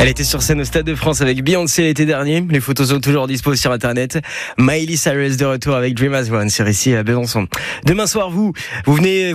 Elle était sur scène au Stade de France avec Beyoncé l'été dernier. Les photos sont toujours dispo sur internet. Miley Cyrus de retour avec Dream As One sur ici à Besançon. Demain soir, vous venez